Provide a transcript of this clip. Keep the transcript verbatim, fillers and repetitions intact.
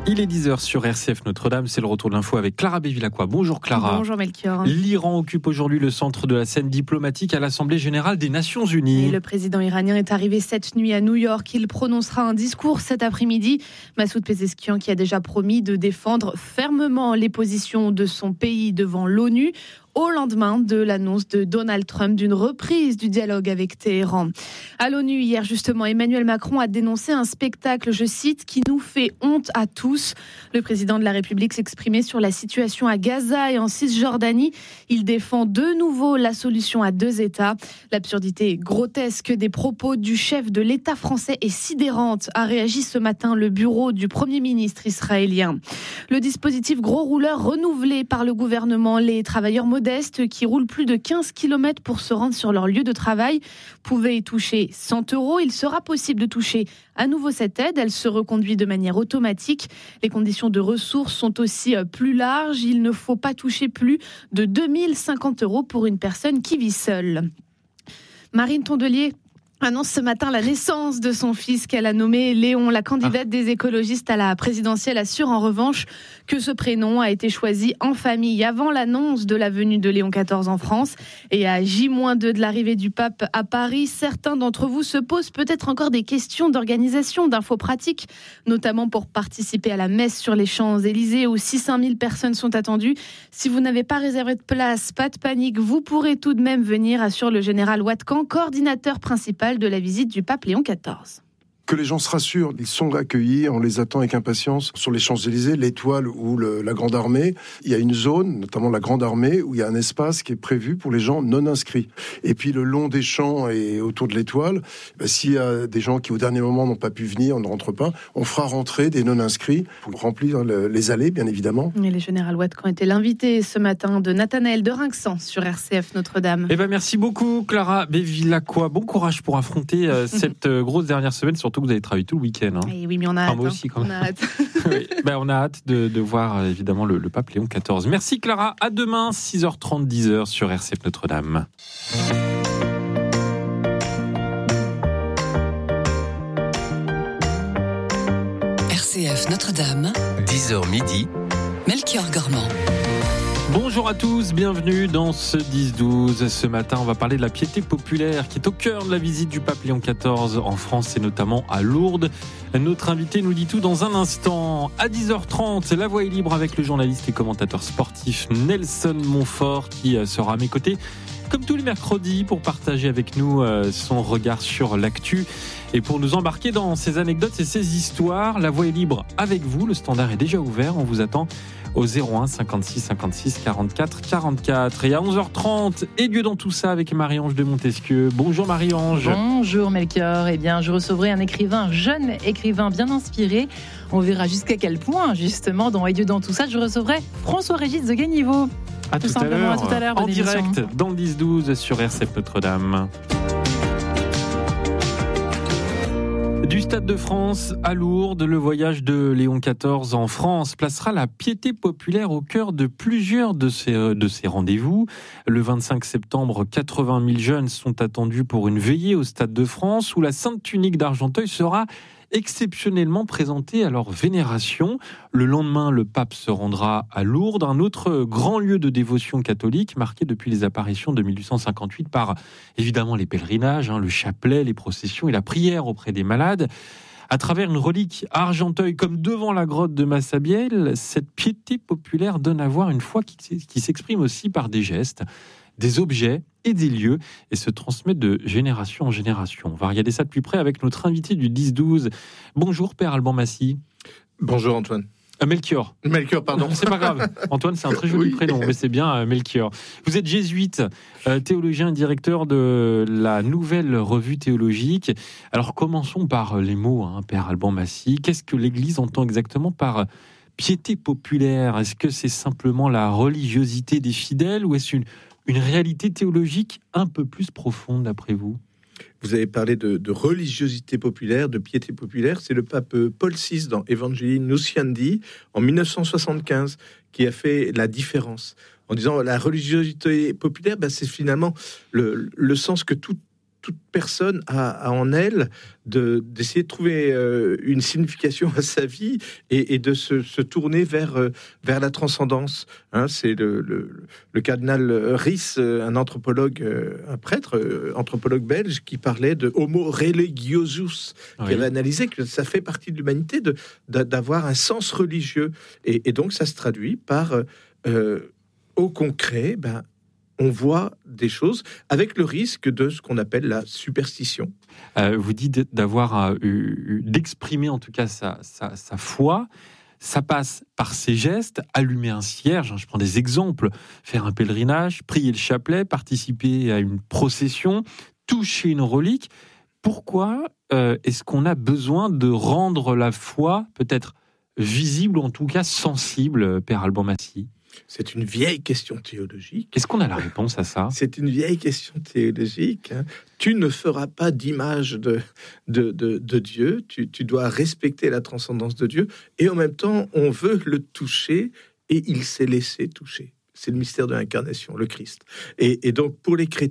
Il est dix heures sur R C F Notre-Dame, c'est le retour de l'info avec Clara Bévilacqua. Bonjour Clara. Bonjour Melchior. L'Iran occupe aujourd'hui le centre de la scène diplomatique à l'Assemblée Générale des Nations Unies. Et le président iranien est arrivé cette nuit à New York. Il prononcera un discours cet après-midi. Massoud Pezeshkian qui a déjà promis de défendre fermement les positions de son pays devant l'ONU au lendemain de l'annonce de Donald Trump d'une reprise du dialogue avec Téhéran. À l'ONU, hier justement, Emmanuel Macron a dénoncé un spectacle, je cite, qui nous fait honte à tous. Le président de la République s'exprimait sur la situation à Gaza et en Cisjordanie. Il défend de nouveau la solution à deux États. L'absurdité grotesque des propos du chef de l'État français est sidérante, a réagi ce matin le bureau du Premier ministre israélien. Le dispositif gros rouleur renouvelé par le gouvernement, les travailleurs modestes qui roulent plus de quinze kilomètres pour se rendre sur leur lieu de travail pouvaient y toucher cent euros. Il sera possible de toucher à nouveau cette aide. Elle se reconduit de manière automatique. Les conditions de ressources sont aussi plus larges. Il ne faut pas toucher plus de deux mille cinquante euros pour une personne qui vit seule. Marine Tondelier annonce ce matin la naissance de son fils qu'elle a nommé Léon. La candidate des écologistes à la présidentielle assure en revanche que ce prénom a été choisi en famille avant l'annonce de la venue de Léon quatorze en France. Et à J moins deux de l'arrivée du pape à Paris, certains d'entre vous se posent peut-être encore des questions d'organisation, d'infos pratiques, notamment pour participer à la messe sur les Champs-Élysées où six cent mille personnes sont attendues. Si vous n'avez pas réservé de place, pas de panique, vous pourrez tout de même venir, assure le général Watkan, coordinateur principal de la visite du pape Léon quatorze. Que les gens se rassurent, ils sont accueillis, on les attend avec impatience. Sur les Champs-Élysées, l'Étoile ou le, la Grande Armée, il y a une zone, notamment la Grande Armée, où il y a un espace qui est prévu pour les gens non inscrits. Et puis le long des champs et autour de l'Étoile, ben, s'il y a des gens qui au dernier moment n'ont pas pu venir, on ne rentre pas, on fera rentrer des non inscrits pour remplir le, les allées, bien évidemment. Et le général Watkan était l'invité ce matin de Nathanaël de Rinxan sur R C F Notre-Dame. Eh ben merci beaucoup Clara Bévilacqua. Bon courage pour affronter euh, cette euh, grosse dernière semaine, surtout que vous avez travaillé tout le week-end. Hein. Et oui, mais on a hâte. Ah, moi aussi, quand même. On a hâte. Oui, ben, on a hâte de, de voir évidemment le, le pape Léon quatorze. Merci Clara. À demain, six heures trente, dix heures sur R C F Notre-Dame. R C F Notre-Dame, dix heures midi, Melchior Gormand. Bonjour à tous, bienvenue dans ce dix douze. Ce matin, on va parler de la piété populaire qui est au cœur de la visite du pape Léon quatorze en France et notamment à Lourdes. Notre invité nous dit tout dans un instant. À dix heures trente, la voix est libre avec le journaliste et commentateur sportif Nelson Montfort qui sera à mes côtés comme tous les mercredis pour partager avec nous son regard sur l'actu et pour nous embarquer dans ses anecdotes et ses histoires. La voix est libre avec vous, le standard est déjà ouvert, on vous attend au zéro un cinquante-six cinquante-six quarante-quatre quarante-quatre. Et à onze heures trente, et Dieu dans tout ça avec Marie-Ange de Montesquieu. Bonjour Marie-Ange. Bonjour Melchior. Eh bien, je recevrai un écrivain, un jeune écrivain bien inspiré. On verra jusqu'à quel point, justement, dans Et Dieu dans tout ça, je recevrai François-Régis de Ganiveau. À tout, tout à simplement, l'heure, à tout à l'heure. en bonne direct émission. dans le dix douze sur R C F Notre-Dame. Du Stade de France à Lourdes, le voyage de Léon quatorze en France placera la piété populaire au cœur de plusieurs de ces, de ces rendez-vous. Le vingt-cinq septembre, quatre-vingt mille jeunes sont attendus pour une veillée au Stade de France où la Sainte Tunique d'Argenteuil sera exceptionnellement présentée à leur vénération. Le lendemain, le pape se rendra à Lourdes, un autre grand lieu de dévotion catholique marqué depuis les apparitions de mille huit cent cinquante-huit par évidemment les pèlerinages, hein, le chapelet, les processions et la prière auprès des malades. À travers une relique à Argenteuil comme devant la grotte de Massabielle, cette piété populaire donne à voir une foi qui, qui s'exprime aussi par des gestes, des objets et des lieux et se transmet de génération en génération. On va regarder ça de plus près avec notre invité du dix douze. Bonjour Père Alban Massy. Bonjour Antoine. Euh, Melchior. Melchior, pardon. C'est pas grave. Antoine, c'est un très joli oui. prénom, mais c'est bien euh, Melchior. Vous êtes jésuite, euh, théologien et directeur de la Nouvelle Revue Théologique. Alors commençons par les mots, hein, Père Alban Massy. Qu'est-ce que l'Église entend exactement par piété populaire? Est-ce que c'est simplement la religiosité des fidèles ou est-ce une, une réalité théologique un peu plus profonde d'après vous? Vous avez parlé de, de religiosité populaire, de piété populaire. C'est le pape Paul six dans Evangelii Nuntiandi en mille neuf cent soixante-quinze qui a fait la différence en disant la religiosité populaire, ben, c'est finalement le, le sens que tout toute personne a, a en elle de, d'essayer de trouver euh, une signification à sa vie et, et de se, se tourner vers, euh, vers la transcendance. Hein, c'est le, le, le cardinal Ries, un anthropologue, euh, un prêtre, euh, anthropologue belge, qui parlait de homo religiosus, oui. qui avait analysé que ça fait partie de l'humanité de, de, d'avoir un sens religieux. Et, et donc, ça se traduit par, euh, au concret, ben, on voit des choses avec le risque de ce qu'on appelle la superstition. Euh, vous dites d'avoir euh, d'exprimer en tout cas sa, sa, sa foi. Ça passe par ces gestes, allumer un cierge, je prends des exemples, faire un pèlerinage, prier le chapelet, participer à une procession, toucher une relique. Pourquoi euh, est-ce qu'on a besoin de rendre la foi peut-être visible ou en tout cas sensible, Père Alban Massy ? C'est une vieille question théologique. Est-ce qu'on a la réponse à ça ? C'est une vieille question théologique. Hein. Tu ne feras pas d'image de, de, de, de Dieu. Tu, tu dois respecter la transcendance de Dieu. Et en même temps, on veut le toucher et il s'est laissé toucher. C'est le mystère de l'incarnation, le Christ. Et, et donc, pour les chrétiens,